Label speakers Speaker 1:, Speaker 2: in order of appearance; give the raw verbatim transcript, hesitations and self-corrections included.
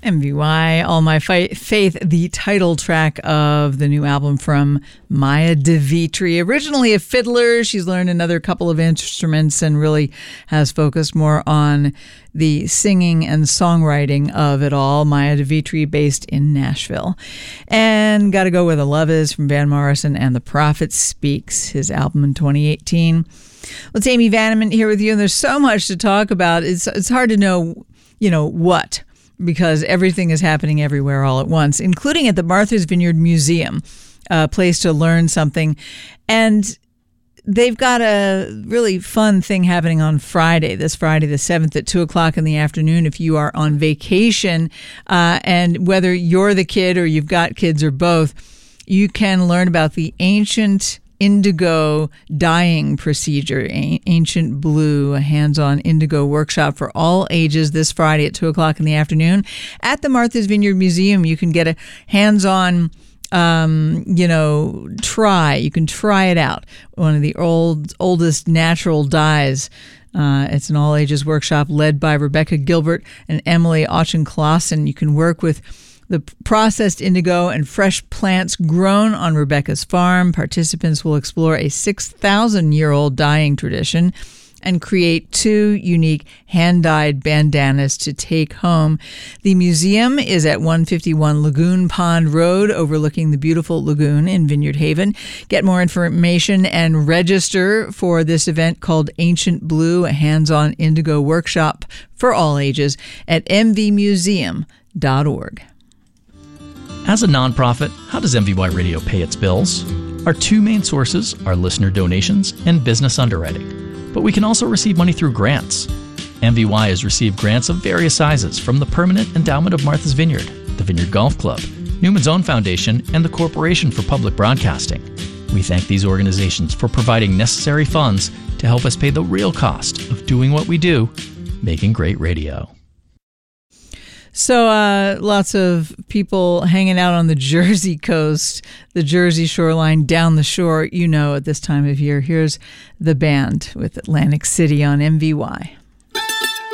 Speaker 1: M V Y, All My Fi- Faith, the title track of the new album from Maya DeVitri. Originally a fiddler, she's learned another couple of instruments and really has focused more on the singing and songwriting of it all. Maya DeVitri, based in Nashville. And Gotta Go Where the Love Is from Van Morrison and The Prophet Speaks, his album in twenty eighteen. Well, it's Amy Vanneman here with you, and there's so much to talk about. It's it's hard to know, you know, what, because everything is happening everywhere all at once, including at the Martha's Vineyard Museum, a place to learn something. And they've got a really fun thing happening on Friday, this Friday the seventh at two o'clock in the afternoon if you are on vacation. Uh, and whether you're the kid or you've got kids or both, you can learn about the ancient indigo dyeing procedure, Ancient Blue, a hands-on indigo workshop for all ages this Friday at two o'clock in the afternoon at the Martha's Vineyard Museum. You can get a hands-on um, you know, try. You can try it out. One of the old oldest natural dyes. Uh, it's an all-ages workshop led by Rebecca Gilbert and Emily Auchinclossen. You can work with the processed indigo and fresh plants grown on Rebecca's farm. Participants will explore a six thousand year old dyeing tradition and create two unique hand-dyed bandanas to take home. The museum is at one fifty-one Lagoon Pond Road, overlooking the beautiful lagoon in Vineyard Haven. Get more information and register for this event called Ancient Blue, a hands-on indigo workshop for all ages at m v museum dot org.
Speaker 2: As a nonprofit, how does M V Y Radio pay its bills? Our two main sources are listener donations and business underwriting, but we can also receive money through grants. M V Y has received grants of various sizes from the Permanent Endowment of Martha's Vineyard, the Vineyard Golf Club, Newman's Own Foundation, and the Corporation for Public Broadcasting. We thank these organizations for providing necessary funds to help us pay the real cost of doing what we do, making great radio.
Speaker 1: So uh, lots of people hanging out on the Jersey coast, the Jersey shoreline, down the shore, you know, at this time of year. Here's the band with Atlantic City on M V Y.